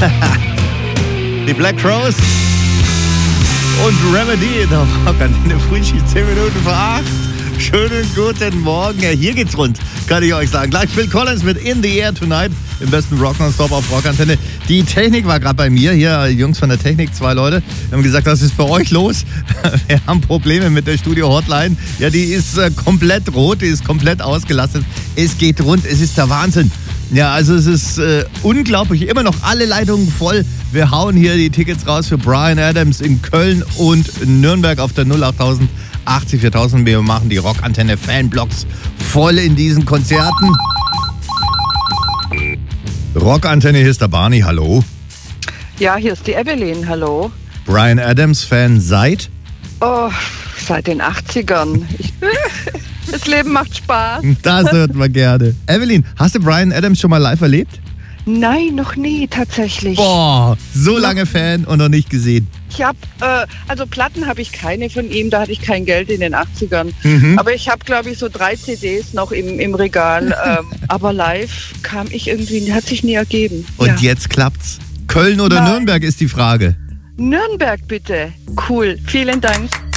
Die Black Crowes und Remedy in der Rockantenne Frühschicht 10 Minuten vor 8. Schönen guten Morgen. Ja, hier geht's rund, kann ich euch sagen. Gleich Phil Collins mit In the Air Tonight im besten Rock Non-Stop auf Rockantenne. Die Technik war gerade bei mir. Hier, Jungs von der Technik, 2 Leute. Wir haben gesagt, was ist bei euch los? Wir haben Probleme mit der Studio-Hotline. Ja, die ist komplett rot, die ist komplett ausgelastet. Es geht rund, es ist der Wahnsinn. Ja, also es ist unglaublich. Immer noch alle Leitungen voll. Wir hauen hier die Tickets raus für Bryan Adams in Köln und Nürnberg auf der 08000 80 4000. Wir machen die Rockantenne Fanblocks voll in diesen Konzerten. Rockantenne, hier ist der Barney, hallo. Ja, hier ist die Evelyn, hallo. Bryan Adams Fan seit? Oh, seit den 80ern. Das Leben macht Spaß. Das hört man gerne. Evelyn, hast du Bryan Adams schon mal live erlebt? Nein, noch nie tatsächlich. Boah, so lange Fan und noch nicht gesehen. Ich habe, also Platten habe ich keine von ihm, da hatte ich kein Geld in den 80ern. Aber ich habe, glaube ich, so 3 CDs noch im Regal. Aber live kam ich irgendwie, hat sich nie ergeben. Und jetzt klappt's. Köln oder Nürnberg ist die Frage. Nürnberg bitte. Cool, vielen Dank.